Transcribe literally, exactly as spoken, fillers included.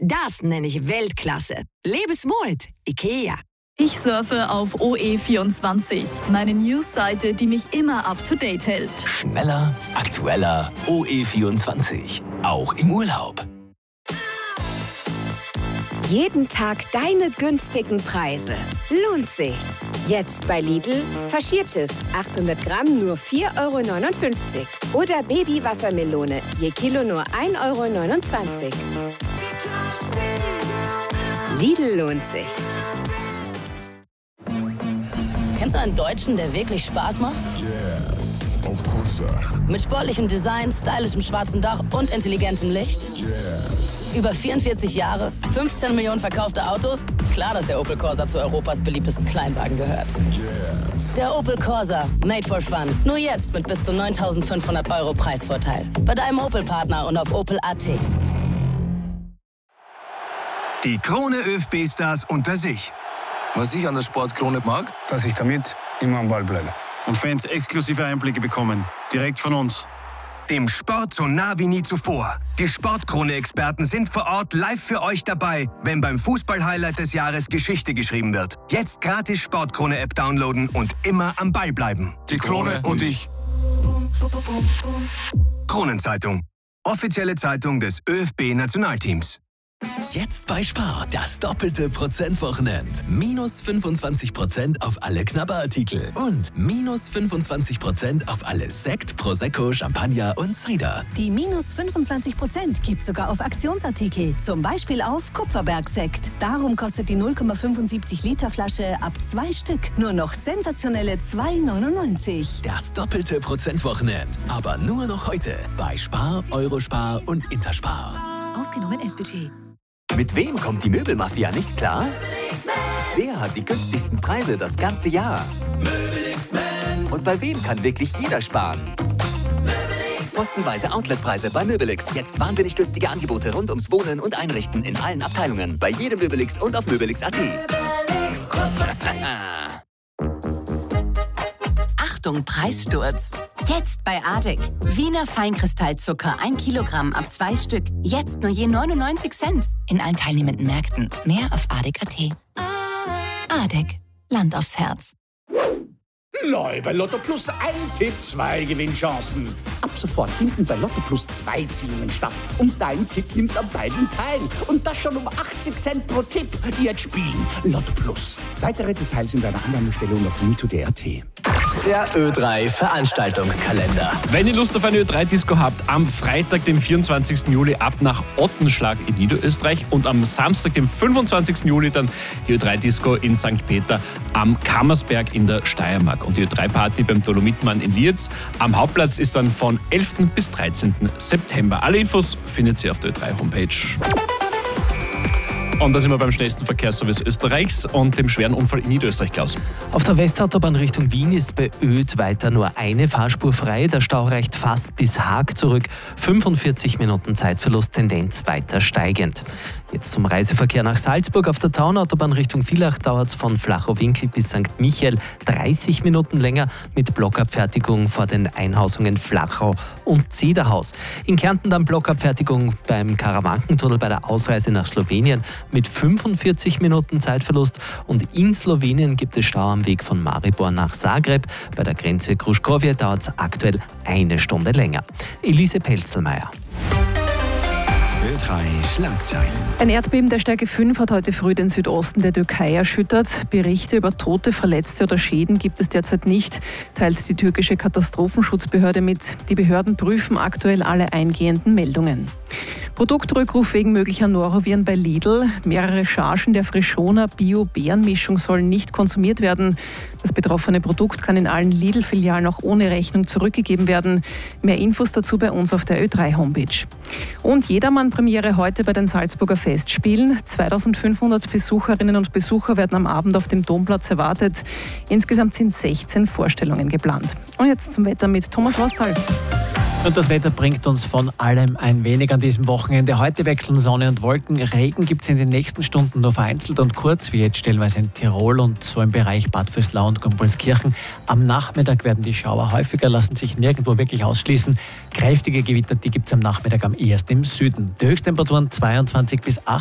Das nenne ich Weltklasse. Lebensmut, IKEA. Ich surfe auf O E vierundzwanzig, meine News-Seite, die mich immer up-to-date hält. Schneller, aktueller, O E vierundzwanzig. Auch im Urlaub. Jeden Tag deine günstigen Preise. Lohnt sich. Jetzt bei Lidl faschiertes achthundert Gramm nur vier Euro neunundfünfzig. Oder Baby-Wassermelone je Kilo nur ein Euro neunundzwanzig. Lidl lohnt sich. Kennst du einen Deutschen, der wirklich Spaß macht? Yes, of course. Mit sportlichem Design, stylischem schwarzen Dach und intelligentem Licht? Yes. Über vierundvierzig Jahre, fünfzehn Millionen verkaufte Autos? Klar, dass der Opel Corsa zu Europas beliebtesten Kleinwagen gehört. Yes. Der Opel Corsa, made for fun. Nur jetzt mit bis zu neuntausendfünfhundert Euro Preisvorteil. Bei deinem Opel-Partner und auf opel punkt a t. Die Krone ÖFB-Stars unter sich. Was ich an der Sportkrone mag, dass ich damit immer am Ball bleibe. Und Fans exklusive Einblicke bekommen. Direkt von uns. Dem Sport so nah wie nie zuvor. Die Sportkrone-Experten sind vor Ort live für euch dabei, wenn beim Fußball-Highlight des Jahres Geschichte geschrieben wird. Jetzt gratis Sportkrone-App downloaden und immer am Ball bleiben. die Krone und ich. Kronenzeitung. Offizielle Zeitung des ÖFB-Nationalteams. Jetzt bei Spar, das doppelte Prozentwochenend. Minus fünfundzwanzig Prozent auf alle Knabberartikel und minus fünfundzwanzig Prozent auf alle Sekt, Prosecco, Champagner und Cider. Die minus fünfundzwanzig Prozent gibt sogar auf Aktionsartikel, zum Beispiel auf Kupferbergsekt. Darum kostet die null Komma fünfundsiebzig Liter Flasche ab zwei Stück nur noch sensationelle zwei neunundneunzig. Das doppelte Prozentwochenend, aber nur noch heute bei Spar, Eurospar und Interspar. Ausgenommen S-Budget. Mit wem kommt die Möbelmafia nicht klar? Wer hat die günstigsten Preise das ganze Jahr? Und bei wem kann wirklich jeder sparen? Postenweise Outletpreise bei Möbelix. Jetzt wahnsinnig günstige Angebote rund ums Wohnen und Einrichten in allen Abteilungen. Bei jedem Möbelix und auf möbelix punkt a t. Achtung, Preissturz. Jetzt bei Adek. Wiener Feinkristallzucker, ein Kilogramm ab zwei Stück. Jetzt nur je neunundneunzig Cent. In allen teilnehmenden Märkten. Mehr auf adek punkt a t. Adek. Land aufs Herz. Neu bei Lotto Plus ein Tipp, zwei Gewinnchancen. Ab sofort finden bei Lotto Plus zwei Ziehungen statt. Und dein Tipp nimmt an beiden teil. Und das schon um achtzig Cent pro Tipp. Jetzt spielen Lotto Plus. Weitere Details in deiner Annahmestelle und auf mito punkt d r t. Der Ö drei Veranstaltungskalender. Wenn ihr Lust auf eine Ö drei Disco habt, am Freitag, dem vierundzwanzigsten Juli ab nach Ottenschlag in Niederösterreich und am Samstag, dem fünfundzwanzigsten Juli dann die Ö drei Disco in Sankt Peter am Kammersberg in der Steiermark und die Ö drei Party beim Dolomitmann in Lietz. Am Hauptplatz ist dann von elften bis dreizehnten September. Alle Infos findet ihr auf der Ö drei Homepage. Und da sind wir beim schnellsten Verkehrsservice Österreichs und dem schweren Unfall in Niederösterreich, Klaus. Auf der Westautobahn Richtung Wien ist bei Oedt weiter nur eine Fahrspur frei. Der Stau reicht fast bis Haag zurück. fünfundvierzig Minuten Zeitverlust, Tendenz weiter steigend. Jetzt zum Reiseverkehr nach Salzburg. Auf der Taunautobahn Richtung Villach dauert es von Flachau-Winkel bis Sankt Michael dreißig Minuten länger mit Blockabfertigung vor den Einhausungen Flachau und Zederhaus. In Kärnten dann Blockabfertigung beim Karawankentunnel bei der Ausreise nach Slowenien mit fünfundvierzig Minuten Zeitverlust. Und in Slowenien gibt es Stau am Weg von Maribor nach Zagreb. Bei der Grenze Kruškovje dauert es aktuell eine Stunde länger. Elise Pelzelmeier. Ö drei Schlagzeilen. Ein Erdbeben der Stärke fünf hat heute früh den Südosten der Türkei erschüttert. Berichte über Tote, Verletzte oder Schäden gibt es derzeit nicht, teilt die türkische Katastrophenschutzbehörde mit. Die Behörden prüfen aktuell alle eingehenden Meldungen. Produktrückruf wegen möglicher Noroviren bei Lidl. Mehrere Chargen der Frishona Bio-Beerenmischung sollen nicht konsumiert werden. Das betroffene Produkt kann in allen Lidl-Filialen auch ohne Rechnung zurückgegeben werden. Mehr Infos dazu bei uns auf der Ö drei Homepage. Und Jedermann-Premiere heute bei den Salzburger Festspielen. zweitausendfünfhundert Besucherinnen und Besucher werden am Abend auf dem Domplatz erwartet. Insgesamt sind sechzehn Vorstellungen geplant. Und jetzt zum Wetter mit Thomas Rostal. Und das Wetter bringt uns von allem ein wenig an diesem Wochenende. Heute wechseln Sonne und Wolken. Regen gibt es in den nächsten Stunden nur vereinzelt und kurz, wie jetzt stellenweise in Tirol und so im Bereich Bad Vöslau und Gumpolskirchen. Am Nachmittag werden die Schauer häufiger, lassen sich nirgendwo wirklich ausschließen. Kräftige Gewitter, die gibt es am Nachmittag am ehesten im Süden. Die Höchsttemperaturen zweiundzwanzig bis achtundzwanzig